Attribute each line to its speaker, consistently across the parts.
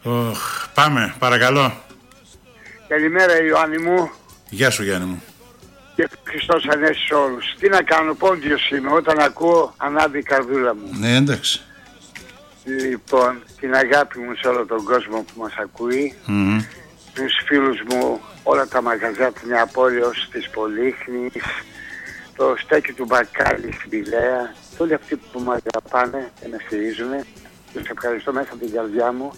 Speaker 1: Πάμε, παρακαλώ.
Speaker 2: Καλημέρα Ιωάννη μου.
Speaker 1: Γεια σου Γιάννη μου.
Speaker 2: Και Χριστός Ανέστη σε όλους. Τι να κάνω, πόντιος είμαι, όταν ακούω ανάβει η καρδούλα μου.
Speaker 1: Ναι, εντάξει.
Speaker 2: Λοιπόν, την αγάπη μου σε όλο τον κόσμο που μας ακούει, τους φίλους μου, όλα τα μαγαζιά του Νεαπόλεως, της Πολύχνης, το στέκι του Μπακάλι στην Πηλαία, όλοι αυτοί που με αγαπάνε και με στηρίζουν, τους ευχαριστώ μέσα από την καρδιά μου.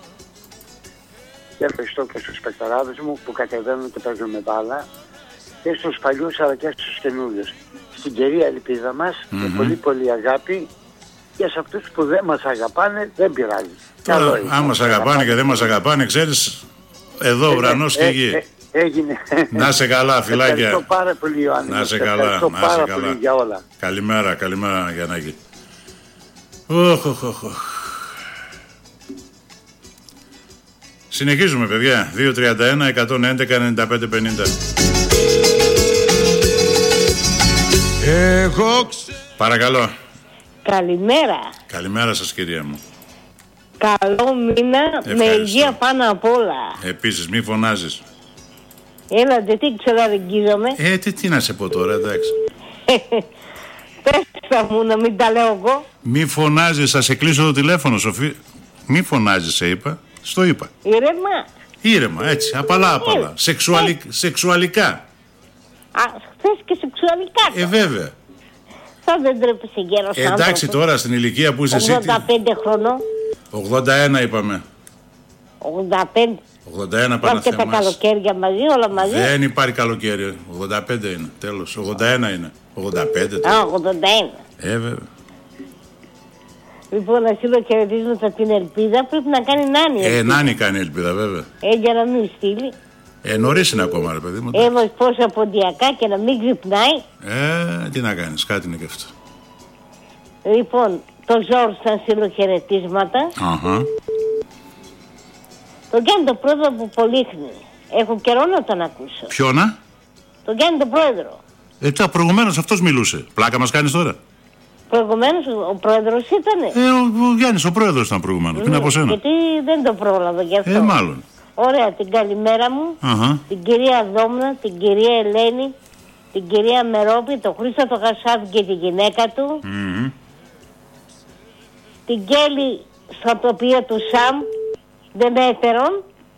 Speaker 2: Και ευχαριστώ και στους παικταράδες μου που κατεβαίνουν και παίζουν με μπάλα, και στους παλιούς αλλά και στους καινούριους. Στην κερία ελπίδα μας, με πολύ πολύ αγάπη, και σε αυτούς που δεν μας αγαπάνε δεν πειράζει.
Speaker 1: Τώρα, αν μας αγαπάνε και δεν μας αγαπάνε, ξέρεις, εδώ ουρανός και γη.
Speaker 2: Έγινε.
Speaker 1: Να σε καλά, φιλάκια.
Speaker 2: Ευχαριστώ πάρα πολύ, Ιωάννη.
Speaker 1: Να σε καλά.
Speaker 2: Ευχαριστώ πάρα πολύ για όλα.
Speaker 1: Καλημέρα, καλημέρα Γιαννάκη. Συνεχίζουμε, παιδιά. 231-111-95-50. Παρακαλώ.
Speaker 3: Καλημέρα.
Speaker 1: Καλημέρα σας, κυρία μου.
Speaker 3: Καλό μήνα.
Speaker 1: Ευχαριστώ.
Speaker 3: Με υγεία πάνω απ' όλα.
Speaker 1: Επίσης, μη φωνάζεις.
Speaker 3: Έλατε, τι ξεδαρεγγίζομαι.
Speaker 1: Τι να σε πω τώρα, εντάξει.
Speaker 3: Πες μου να μην τα λέω εγώ.
Speaker 1: Μη φωνάζεις, θα σε κλείσω το τηλέφωνο, Σοφή. Μη φωνάζεις, σε είπα. Στο είπα.
Speaker 3: Ήρεμα.
Speaker 1: Ήρεμα, έτσι, απαλά. Σεξουαλικά.
Speaker 3: Α, θες και σεξουαλικά.
Speaker 1: Βέβαια.
Speaker 3: Θα δεν τρέπεσαι γέρος άνθρωπος.
Speaker 1: Εντάξει τώρα, στην ηλικία που είσαι εσύ.
Speaker 3: 85 χρονών.
Speaker 1: 81 είπαμε.
Speaker 3: 85.
Speaker 1: 81
Speaker 3: Πάμε και τα
Speaker 1: Παναθεμάς.
Speaker 3: καλοκαίρια μαζί, όλα μαζί.
Speaker 1: Δεν υπάρχει καλοκαίρι. 85 είναι, τέλος. 81 είναι. 85 τώρα.
Speaker 3: 81.
Speaker 1: Βέβαια.
Speaker 3: Λοιπόν, να στείλω χαιρετίσματα την Ελπίδα. Πρέπει να κάνει Νάνη.
Speaker 1: Νάνη κάνει ελπίδα, βέβαια.
Speaker 3: Για να μην στείλει.
Speaker 1: Νωρίς είναι ακόμα, ρε παιδί μου.
Speaker 3: Έβαλε πόσα ποντιακά και να μην ξυπνάει.
Speaker 1: Τι να κάνεις, κάτι είναι και αυτό.
Speaker 3: Λοιπόν, το Ζόρς θα στείλω χαιρετίσματα. Τον Γιάννη τον πρόεδρο που Πολύχνη. Έχω καιρό να τον ακούσω.
Speaker 1: Ποιο να?
Speaker 3: Τον Γιάννη τον πρόεδρο.
Speaker 1: Προηγουμένως αυτός μιλούσε. Πλάκα μας κάνεις τώρα.
Speaker 3: Προηγουμένως ο πρόεδρος ήτανε.
Speaker 1: Ο Γιάννης ο πρόεδρος ήταν προηγουμένως. Πριν από σένα.
Speaker 3: Γιατί δεν το πρόλαβα γι' αυτό.
Speaker 1: Μάλλον.
Speaker 3: Ωραία, την καλημέρα μου. Την κυρία Δόμνα, την κυρία Ελένη, την κυρία Μερόπη, τον Χρήστο το Χασάβη και τη γυναίκα του. Την Κέλλη στα τοπία του Σαμ, Δεμέτερον.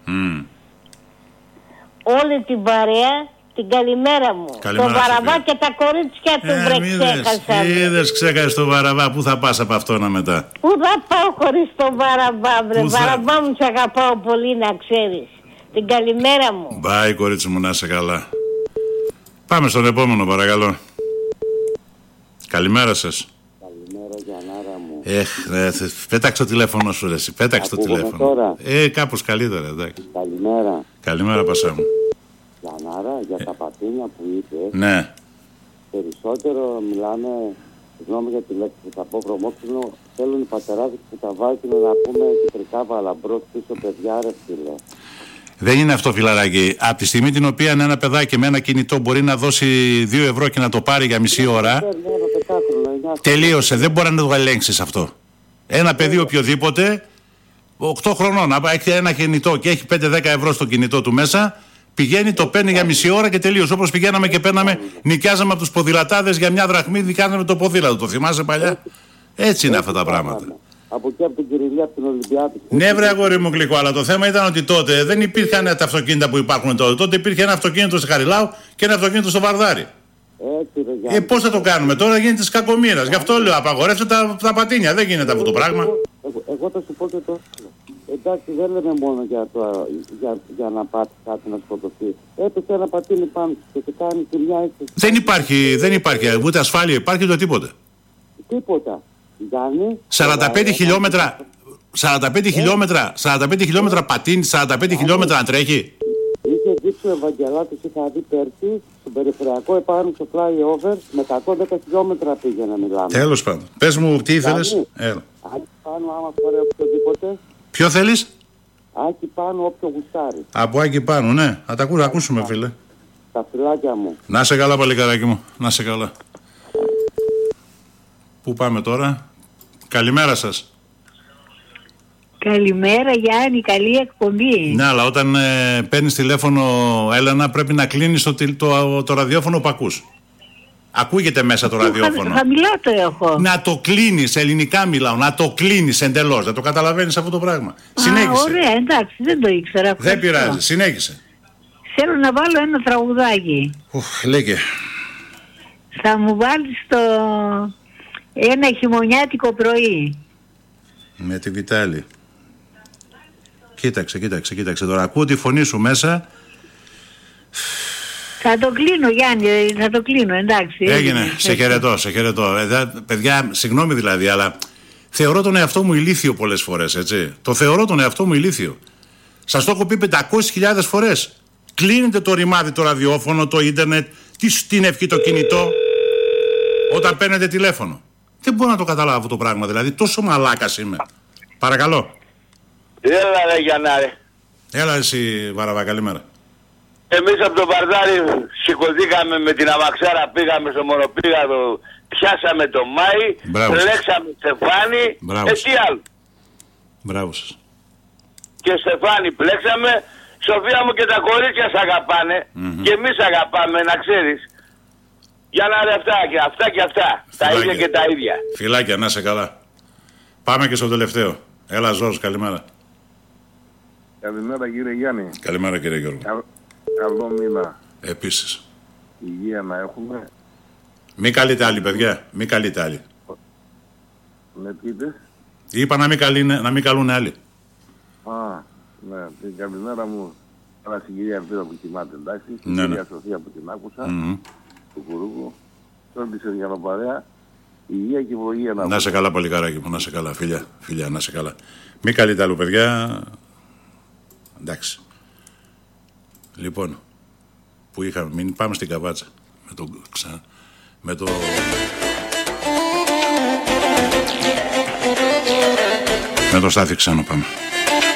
Speaker 3: Όλη την παρέα, την καλημέρα μου.
Speaker 1: Καλημέρα,
Speaker 3: τον Βαραβά και τα κορίτσια του ξέχασα.
Speaker 1: Είδες, ξέχασες τον Βαραβά. Πού θα πας από αυτόνα μετά?
Speaker 3: Πού θα πάω χωρίς τον Βαραβά, βρε. Βαραβά μου, σ' αγαπάω πολύ, να ξέρεις. Την καλημέρα μου.
Speaker 1: Μπάει, κορίτσι μου, να είσαι καλά. Πάμε στον επόμενο, παρακαλώ. Καλημέρα σας.
Speaker 4: Καλημέρα, Γιαννάρα μου.
Speaker 1: Πέταξε το τηλέφωνο σου, ρε. Πέταξε το τηλέφωνο.
Speaker 4: Τώρα.
Speaker 1: Κάπως καλύτερα, εντάξει.
Speaker 4: Καλημέρα.
Speaker 1: Καλημέρα, Πασά μου.
Speaker 4: Γιαννάρα, για τα πατίνια που είπες.
Speaker 1: Ναι.
Speaker 4: Περισσότερο μιλάμε, συγγνώμη για τη λέξη, θα πω βρωμόξυλο, θέλουν οι πατεράδες που τα βάζουν να πούμε κεντρικά βαλαμπρός πίσω παιδιά, ρε φίλε.
Speaker 1: Δεν είναι αυτό, φιλαράκι. Από τη στιγμή την οποία ένα παιδάκι με ένα κινητό μπορεί να δώσει 2 ευρώ και να το πάρει για μισή ώρα, τελείωσε. Δεν μπορεί να το ελέγξεις αυτό. Ένα παιδί οποιοδήποτε, 8 χρονών, αν έχει ένα κινητό και έχει 5-10 ευρώ στο κινητό του μέσα, πηγαίνει, το παίρνει για μισή ώρα και τελείωσε. Όπως πηγαίναμε και παίρναμε, νοικιάζαμε από τους ποδηλατάδες για 1 δραχμή, νοικιάζαμε το ποδήλατο. Το θυμάσαι παλιά? Έτσι είναι αυτά τα πράγματα.
Speaker 4: Από εκεί από την Κυριλία, από την Ολυμπιάδη.
Speaker 1: Ναι, βρε αγόρι μου γλυκό, αλλά το θέμα ήταν ότι τότε δεν υπήρχαν τα αυτοκίνητα που υπάρχουν τότε. Τότε υπήρχε ένα αυτοκίνητο στη Χαριλάου και ένα αυτοκίνητο στο Βαρδάρι. Πώς θα το κάνουμε τώρα, γίνεται της κακομοίρας. Γι' αυτό λέω, απαγορεύστε τα πατίνια. Δεν γίνεται αυτό το πράγμα.
Speaker 4: Εγώ θα σου πω και το. Εντάξει, δεν λέμε μόνο για να πάθει κάτι να σκοτωθεί. Έπεσε ένα πατίνι πάνω και σε κάνει τη μια έτσι.
Speaker 1: Δεν υπάρχει ούτε ασφάλεια, υπάρχει ούτε τίποτα.
Speaker 4: Τίποτα. Γιάννη,
Speaker 1: 45 χιλιόμετρα. 45 χιλιόμετρα πατίνι, 45 χιλιόμετρα να τρέχει.
Speaker 4: Είχε δείξει ο Ευαγγελάτος, είχα δει πέρσι, στον περιφερειακό επάνω στο flyover, με 110 χιλιόμετρα πήγε να μιλάμε.
Speaker 1: Τέλος πάντων. Πες μου τι ήθελες.
Speaker 4: Άκη πάνω, άμα φορέ οποιοδήποτε.
Speaker 1: Ποιο θέλεις?
Speaker 4: Άκη πάνω, όποιο γουστάρει.
Speaker 1: Από Άκη πάνω, ναι. Θα τα ακούσουμε, φίλε.
Speaker 4: Τα φυλάκια μου.
Speaker 1: Να σε καλά, παλικαράκι μου. Να σε καλά. Πού πάμε τώρα? Καλημέρα σας.
Speaker 5: Καλημέρα Γιάννη, καλή εκπομπή.
Speaker 1: Ναι, αλλά όταν παίρνεις τηλέφωνο, Έλενα, πρέπει να κλείνεις το ραδιόφωνο που ακούς. Ακούγεται μέσα το ραδιόφωνο.
Speaker 5: Χαμηλά το έχω.
Speaker 1: Να το κλείνεις, ελληνικά μιλάω, να το κλείνεις εντελώς. Δεν το καταλαβαίνεις αυτό το πράγμα. Συνέχισε.
Speaker 5: Ωραία, εντάξει, δεν το ήξερα.
Speaker 1: Δεν πειράζει, συνέχισε.
Speaker 5: Θέλω να βάλω ένα τραγουδάκι.
Speaker 1: Λέγε.
Speaker 5: Θα μου βάλεις ένα χειμωνιάτικο πρωί.
Speaker 1: Με τη Βιτάλη. Κοίταξε τώρα. Ακούω τη φωνή σου μέσα.
Speaker 5: Θα το κλείνω Γιάννη, θα το κλείνω, εντάξει.
Speaker 1: Έγινε, σε χαιρετώ. Παιδιά, συγγνώμη δηλαδή, αλλά θεωρώ τον εαυτό μου ηλίθιο πολλές φορές, έτσι. Το θεωρώ τον εαυτό μου ηλίθιο. Σας το έχω πει 500.000 φορές. Κλείνετε το ρημάδι, το ραδιόφωνο, το ίντερνετ, την ευχή, το κινητό, όταν παίρνετε τηλέφωνο. Δεν μπορώ να το καταλάβω αυτό το πράγμα, δηλαδή τόσο μαλάκας είμαι. Παρακαλώ.
Speaker 6: Έλα ρε Γιάννα ρε.
Speaker 1: Έλα εσύ Βαραβά, καλημέρα.
Speaker 6: Εμείς από το Βαρδάρι σηκωθήκαμε με την αμαξάρα, πήγαμε στο μονοπήγαδο, πιάσαμε το Μάη, πλέξαμε Στεφάνη, τι άλλο.
Speaker 1: Μπράβο σας.
Speaker 6: Και Στεφάνη πλέξαμε, Σοφία μου και τα κορίτσια σ' αγαπάνε και εμείς αγαπάμε, να ξέρεις. Για να ρε αυτά και αυτά, τα ίδια και τα ίδια.
Speaker 1: Φιλάκια, να είσαι καλά. Πάμε και στο τελευταίο. Έλα Ζόρς, καλημέρα.
Speaker 7: Καλημέρα κύριε Γιάννη.
Speaker 1: Καλημέρα κύριε Γιώργο.
Speaker 7: Καλό μήνα.
Speaker 1: Επίσης.
Speaker 7: Υγεία να έχουμε.
Speaker 1: Μη καλείτε άλλοι παιδιά, μη καλείτε άλλοι.
Speaker 7: Με πείτε.
Speaker 1: Είπα να μην καλούν άλλοι.
Speaker 7: Ναι, την καλημέρα μου. Τώρα στην κυρία Ελπίδα που κοιμάται, εντάξει. Στην κυρία Σοφία που την άκουσα. Του Κουρούκου. Τον της Εργαλοπαρέα. Υγεία και βοήθεια να.
Speaker 1: Να σε καλά παλικάράκι μου, να σε καλά φιλιά, να σε καλά. Μη καλείτε άλλου παιδιά. Εντάξει. Λοιπόν, που είχαμε μείνει, πάμε στην Καβάτσα. Με το Στάθη Ξένο πάμε.